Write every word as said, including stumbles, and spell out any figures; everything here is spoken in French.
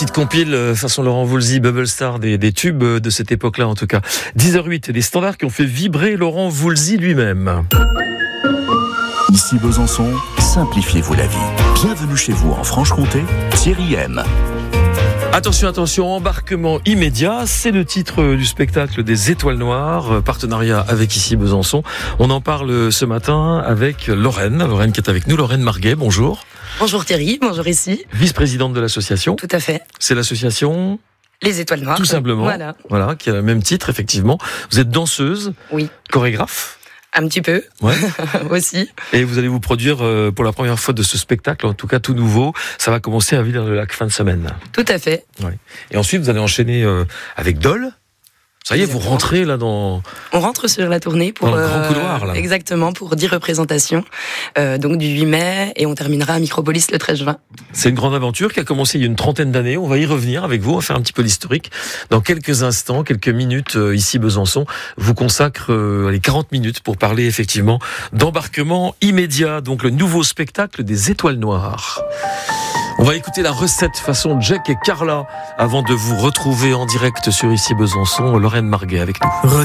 petite compile euh, façon Laurent Voulzy, Bubble Star, des, des tubes de cette époque-là en tout cas. dix heures huit, des standards qui ont fait vibrer Laurent Voulzy lui-même. Ici Besançon, simplifiez-vous la vie. Bienvenue chez vous en Franche-Comté, Thierry M. Attention, attention, embarquement immédiat, c'est le titre du spectacle des Étoiles Noires, partenariat avec Ici Besançon. On en parle ce matin avec Lorraine, Lorraine qui est avec nous, Lorraine Marguet, bonjour. Bonjour Thierry, bonjour ici. Vice-présidente de l'association. Tout à fait. C'est l'association... Les Étoiles Noires. Tout simplement. Voilà. Voilà, qui a le même titre, effectivement. Vous êtes danseuse. Oui. Chorégraphe. Un petit peu. Ouais. Aussi. Et vous allez vous produire euh, pour la première fois de ce spectacle, en tout cas tout nouveau. Ça va commencer à Villers-le-Lac fin de semaine. Tout à fait. Ouais. Et ensuite, vous allez enchaîner euh, avec Dole. Ça y est, vous rentrez là dans... On rentre sur la tournée pour... Dans le grand euh, couloir, là. Exactement, pour dix représentations. Euh, donc du huit mai, et on terminera à Micropolis le treize juin. C'est une grande aventure qui a commencé il y a une trentaine d'années. On va y revenir avec vous, on va faire un petit peu l'historique. Dans quelques instants, quelques minutes, euh, ici Besançon vous consacre euh, les quarante minutes pour parler effectivement d'embarquement immédiat. Donc le nouveau spectacle des Étoiles Noires. On va écouter la recette façon Jack et Carla avant de vous retrouver en direct sur Ici Besançon. Lorraine Marguet avec nous.